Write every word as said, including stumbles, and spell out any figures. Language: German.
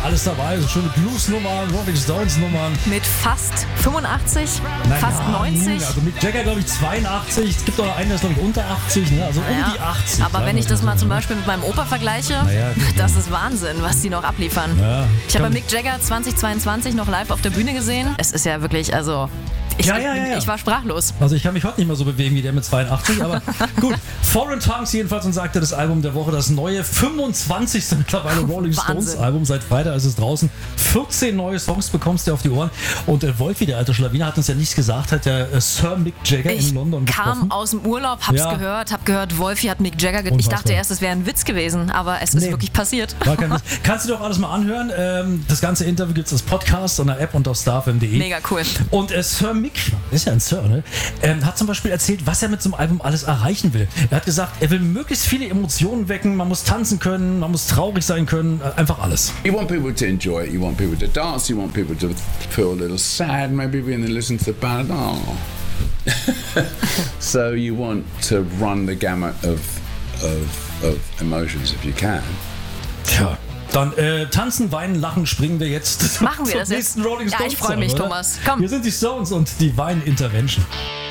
alles dabei. So schöne Blues-Nummern, Rolling Stones-Nummern. Mit fast fünfundachtzig, Nein, fast ja, neunzig. Also Mick Jagger, glaube ich, zweiundachtzig. Es gibt auch noch einen, der ist, glaube ich, unter achtzig. Ne? Also Naja, um die achtzig. aber wenn ich das mal zum Beispiel mit meinem Opa vergleiche, Naja, das ist Wahnsinn, was die noch abliefern. Ja, ich habe kann- Mick Jagger zweitausendzweiundzwanzig noch live auf der Bühne gesehen. Es ist ja wirklich, also... Ich, Ja, ja, ja, ja. ich war sprachlos. Also ich kann mich heute nicht mehr so bewegen wie der mit zweiundachtzig, aber gut. Foreign Tongues jedenfalls und sagte das Album der Woche, das neue fünfundzwanzigste mittlerweile Rolling Stones Wahnsinn. Album. Seit Freitag ist es draußen. vierzehn neue Songs bekommst du auf die Ohren. Und äh, Wolfi, der alte Schlawiner, hat uns ja nichts gesagt, hat der äh, Sir Mick Jagger Ich in London kam getroffen. aus dem Urlaub, hab's Ja. gehört, hab gehört, Wolfi hat Mick Jagger ge- Ich Unfassbar. dachte erst, es wäre ein Witz gewesen, aber es ist Nee. wirklich passiert. War kein Witz. Kannst du dir auch alles mal anhören. Ähm, das ganze Interview gibt es als Podcast in der App und auf starfm punkt de. Mega cool. Und äh, Sir Mick, ist ja ein Sir, ne? ähm, hat zum Beispiel erzählt, was er mit so einem Album alles erreichen will. Er hat gesagt, er will möglichst viele Emotionen wecken, man muss tanzen können, man muss traurig sein können, äh, einfach alles. You want people to enjoy it, you want people to dance, you want people to feel a little sad, maybe when they listen to the ballad. Oh. So you want to run the gamut of, of, of emotions if you can. Tja. Dann äh, tanzen, weinen, lachen, springen wir jetzt Machen wir zum das jetzt? nächsten Rolling Ja, Stones ich freu Song, mich, oder? Thomas. Komm. Hier sind die Stones und die Wein Intervention.